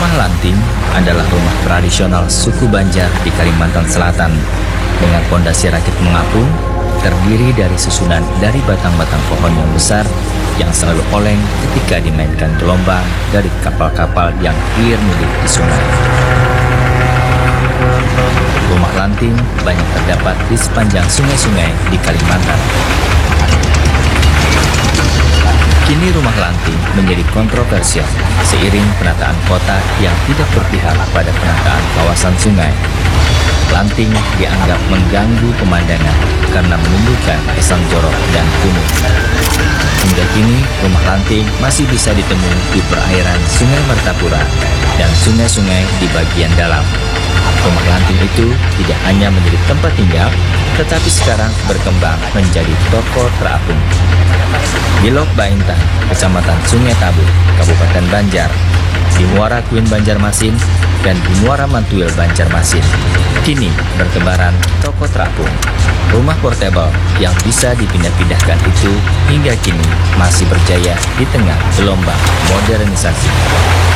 Rumah Lanting adalah rumah tradisional suku Banjar di Kalimantan Selatan dengan pondasi rakit mengapung, terdiri dari susunan dari batang-batang pohon yang besar yang selalu oleng ketika dimainkan gelombang dari kapal-kapal yang hilir mudik di sungai. Rumah Lanting banyak terdapat di sepanjang sungai-sungai di Kalimantan. Kini rumah Lanting menjadi kontroversial seiring penataan kota yang tidak berpihak pada penataan kawasan sungai. Lanting dianggap mengganggu pemandangan karena menimbulkan kesan jorok dan kumuh. Hingga kini, rumah Lanting masih bisa ditemui di perairan Sungai Martapura dan sungai-sungai di bagian dalam. Rumah Lanting itu tidak hanya menjadi tempat tinggal, tetapi sekarang berkembang menjadi toko terapung. Di Lok Baintan, Kecamatan Sungai Tabu, Kabupaten Banjar, di Muara Kuin Banjarmasin, dan di Muara Mantuil Banjarmasin, kini bertebaran toko terapung. Rumah portable yang bisa dipindah-pindahkan itu hingga kini masih berjaya di tengah gelombang modernisasi.